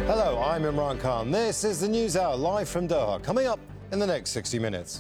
Hello, I'm Imran Khan. This is the News Hour live from Doha. Coming up in the next 60 minutes.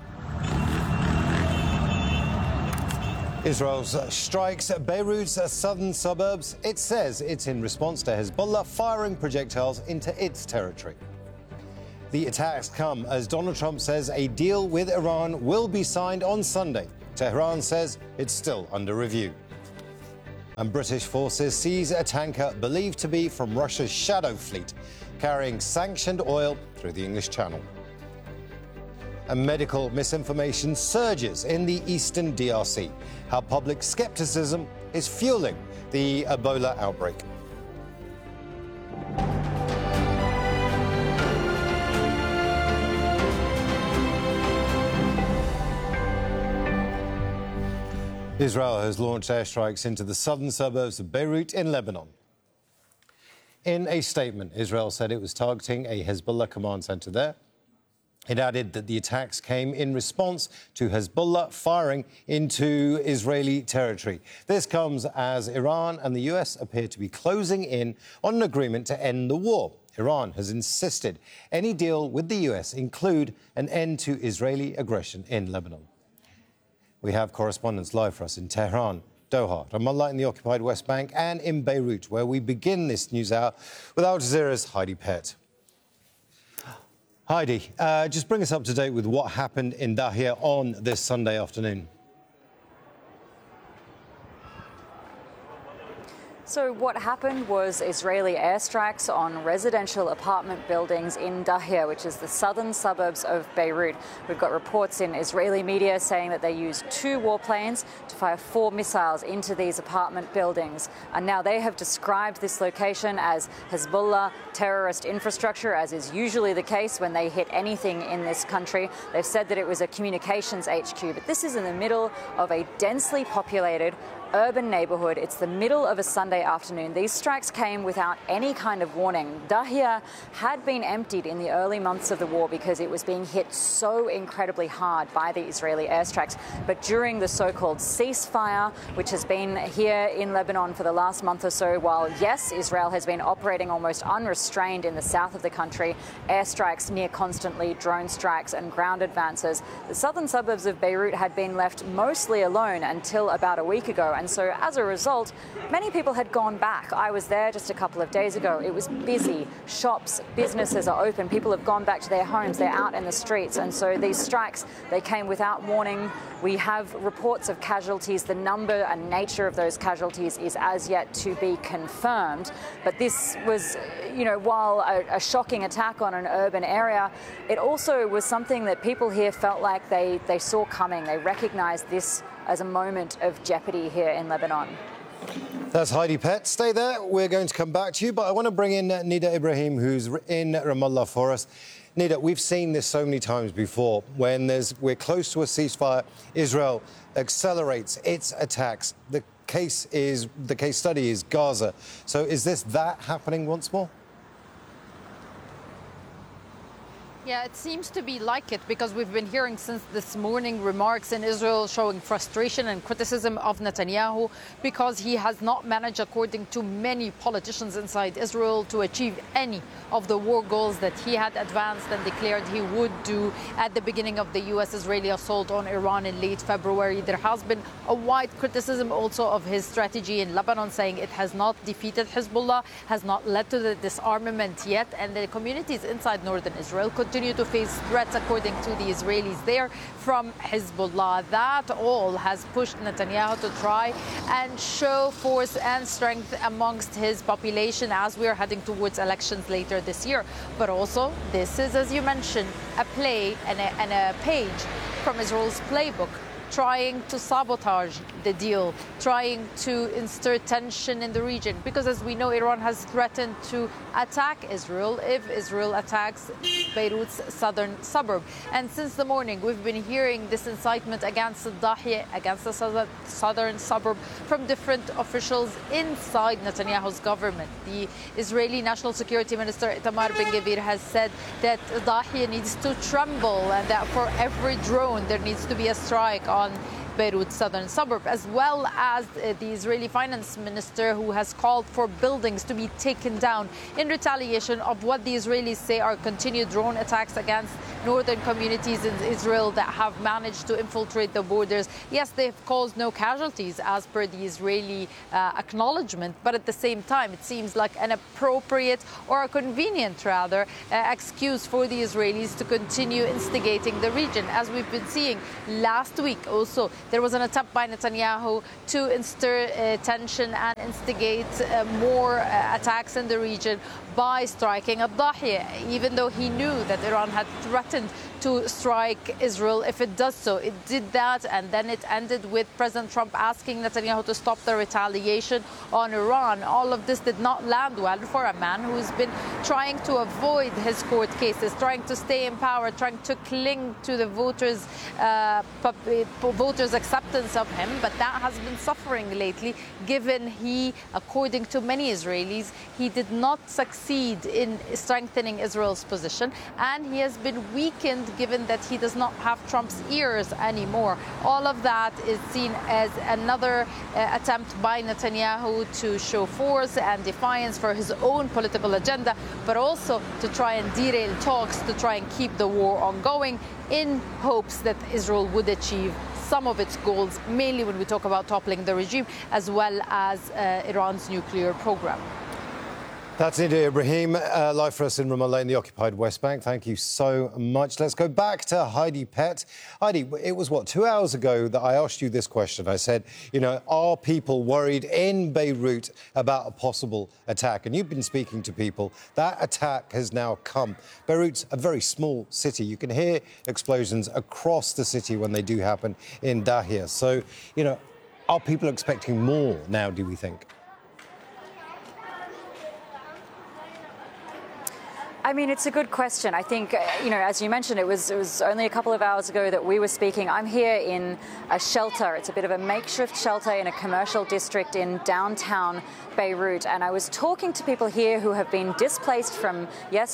Israel strikes Beirut's southern suburbs. It says it's in response to Hezbollah firing projectiles into its territory. The attacks come as Donald Trump says a deal with Iran will be signed on Sunday. Tehran says it's still under review. And British forces seize a tanker believed to be from Russia's Shadow Fleet, carrying sanctioned oil through the English Channel. And medical misinformation surges in the eastern DRC. How public skepticism is fueling the Ebola outbreak. Israel has launched airstrikes into the southern suburbs of Beirut in Lebanon. In a statement, Israel said it was targeting a Hezbollah command center there. It added that the attacks came in response to Hezbollah firing into Israeli territory. This comes as Iran and the US appear to be closing in on an agreement to end the war. Iran has insisted any deal with the US include an end to Israeli aggression in Lebanon. We have correspondents live for us in Tehran, Doha, Ramallah in the occupied West Bank and in Beirut, where we begin this news hour with Al Jazeera's Heidi Pett. Heidi, just bring us up to date with what happened in Dahia on this Sunday afternoon. So what happened was Israeli airstrikes on residential apartment buildings in Dahia, which is the southern suburbs of Beirut. We've got reports in Israeli media saying that they used 2 warplanes to fire 4 missiles into these apartment buildings. And now they have described this location as Hezbollah terrorist infrastructure, as is usually the case when they hit anything in this country. They've said that it was a communications HQ, but this is in the middle of a densely populated urban neighbourhood. It's the middle of a Sunday afternoon. These strikes came without any kind of warning. Dahia had been emptied in the early months of the war because it was being hit so incredibly hard by the Israeli airstrikes. But during the so-called ceasefire, which has been here in Lebanon for the last month or so, while, yes, Israel has been operating almost unrestrained in the south of the country, airstrikes near constantly, drone strikes and ground advances, the southern suburbs of Beirut had been left mostly alone until about a week ago. And so as a result, many people had gone back. I was there just a couple of days ago. It was busy. Shops, businesses are open. People have gone back to their homes. They're out in the streets. And so these strikes, they came without warning. We have reports of casualties. The number and nature of those casualties is as yet to be confirmed. But this was, while a shocking attack on an urban area, it also was something that people here felt like they saw coming. They recognized this as a moment of jeopardy here in Lebanon. That's Heidi Pett. Stay there. We're going to come back to you, but I want to bring in Nida Ibrahim, who's in Ramallah for us. Nida, we've seen this so many times before. When we're close to a ceasefire, Israel accelerates its attacks. The case study is Gaza. So is that happening once more? Yeah, it seems to be like it, because we've been hearing since this morning remarks in Israel showing frustration and criticism of Netanyahu because he has not managed, according to many politicians inside Israel, to achieve any of the war goals that he had advanced and declared he would do at the beginning of the U.S.-Israeli assault on Iran in late February. There has been a wide criticism also of his strategy in Lebanon, saying it has not defeated Hezbollah, has not led to the disarmament yet, and the communities inside northern Israel continue to face threats, according to the Israelis there, from Hezbollah. That all has pushed Netanyahu to try and show force and strength amongst his population as we are heading towards elections later this year. But also, this is, as you mentioned, a play and a page from Israel's playbook, trying to sabotage the deal, trying to instir tension in the region. Because as we know, Iran has threatened to attack Israel if Israel attacks Beirut's southern suburb. And since the morning, we've been hearing this incitement against Dahia, against the southern suburb, from different officials inside Netanyahu's government. The Israeli National Security Minister Itamar Ben-Gvir has said that Dahia needs to tremble and that for every drone there needs to be a strike on Beirut's southern suburb, as well as the Israeli finance minister, who has called for buildings to be taken down in retaliation of what the Israelis say are continued drone attacks against northern communities in Israel that have managed to infiltrate the borders. Yes, they've caused no casualties as per the Israeli acknowledgement, but at the same time, it seems like an appropriate or a convenient, rather, excuse for the Israelis to continue instigating the region. As we've been seeing last week also, there was an attempt by Netanyahu to instir tension and instigate more attacks in the region by striking Al-Dahiya, even though he knew that Iran had threatened to strike Israel if it does so. It did that, and then it ended with President Trump asking Netanyahu to stop the retaliation on Iran. All of this did not land well for a man who's been trying to avoid his court cases, trying to stay in power, trying to cling to the voters' acceptance of him. But that has been suffering lately, given he, according to many Israelis, he did not succeed in strengthening Israel's position, and he has been weakened given that he does not have Trump's ears anymore. All of that is seen as another attempt by Netanyahu to show force and defiance for his own political agenda, but also to try and derail talks, to try and keep the war ongoing in hopes that Israel would achieve some of its goals, mainly when we talk about toppling the regime, as well as Iran's nuclear program. That's Nida Ibrahim, live for us in Ramallah in the occupied West Bank. Thank you so much. Let's go back to Heidi Pett. Heidi, it was, 2 hours ago that I asked you this question. I said, are people worried in Beirut about a possible attack? And you've been speaking to people. That attack has now come. Beirut's a very small city. You can hear explosions across the city when they do happen in Dahia. So, are people expecting more now, do we think? I mean, it's a good question. I think, as you mentioned, it was only a couple of hours ago that we were speaking. I'm here in a shelter. It's a bit of a makeshift shelter in a commercial district in downtown Beirut. And I was talking to people here who have been displaced from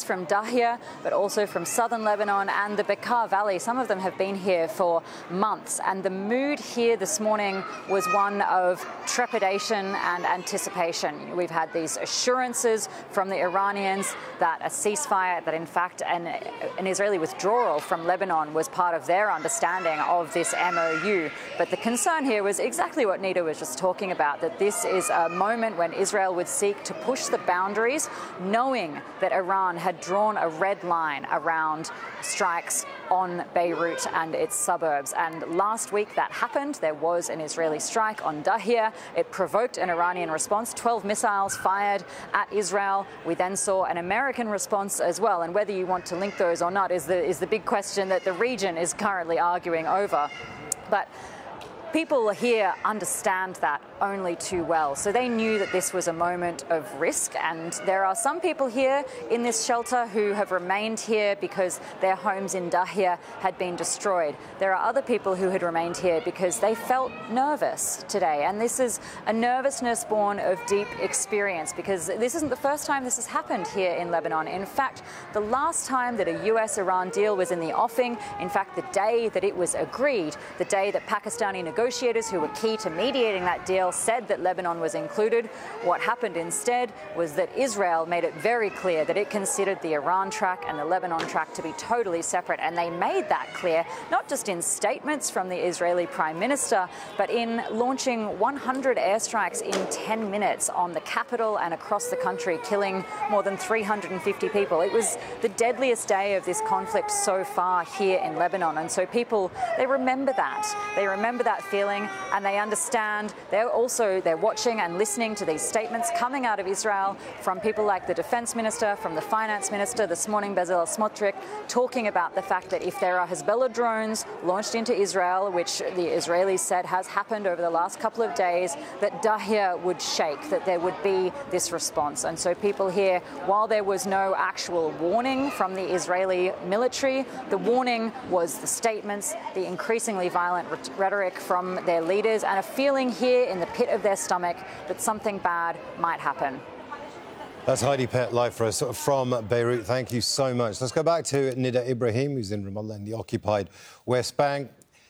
Dahia, but also from southern Lebanon and the Bekaa Valley. Some of them have been here for months. And the mood here this morning was one of trepidation and anticipation. We've had these assurances from the Iranians that a ceasefire, that in fact an Israeli withdrawal from Lebanon was part of their understanding of this MOU. But the concern here was exactly what Nida was just talking about, that this is a moment when Israel would seek to push the boundaries, knowing that Iran had drawn a red line around strikes on Beirut and its suburbs. And last week that happened. There was an Israeli strike on Dahia. It provoked an Iranian response, 12 missiles fired at Israel. We then saw an American response as well. And whether you want to link those or not is the big question that the region is currently arguing over. But people here understand that only too well. So they knew that this was a moment of risk. And there are some people here in this shelter who have remained here because their homes in Dahia had been destroyed. There are other people who had remained here because they felt nervous today. And this is a nervousness born of deep experience, because this isn't the first time this has happened here in Lebanon. In fact, the last time that a US-Iran deal was in the offing, in fact, the day that it was agreed, the day that Pakistani negotiators who were key to mediating that deal said that Lebanon was included, what happened instead was that Israel made it very clear that it considered the Iran track and the Lebanon track to be totally separate. And they made that clear, not just in statements from the Israeli Prime Minister, but in launching 100 airstrikes in 10 minutes on the capital and across the country, killing more than 350 people. It was the deadliest day of this conflict so far here in Lebanon. And so people, they remember that. They remember that feeling, and they understand. They're watching and listening to these statements coming out of Israel from people like the defense minister, from the finance minister this morning, Bezalel Smotrich, talking about the fact that if there are Hezbollah drones launched into Israel, which the Israelis said has happened over the last couple of days, that Dahia would shake, that there would be this response. And so people here, while there was no actual warning from the Israeli military, the warning was the statements, the increasingly violent rhetoric from their leaders, and a feeling here in the pit of their stomach that something bad might happen. That's Heidi Pett live for us from Beirut. Thank you so much. Let's go back to Nida Ibrahim, who's in Ramallah in the occupied West Bank.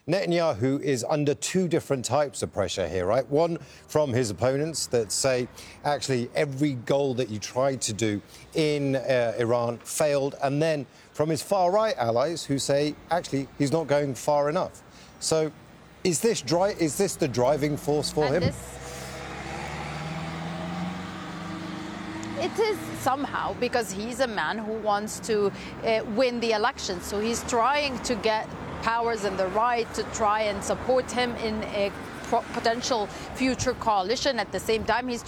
Netanyahu is under two different types of pressure here, right? One from his opponents that say, actually, every goal that you tried to do in Iran failed. And then from his far-right allies who say, actually, he's not going far enough. So is this the driving force for him? It is somehow, because he's a man who wants to win the election. So he's trying to get powers in the right to try and support him in a potential future coalition. At the same time, he's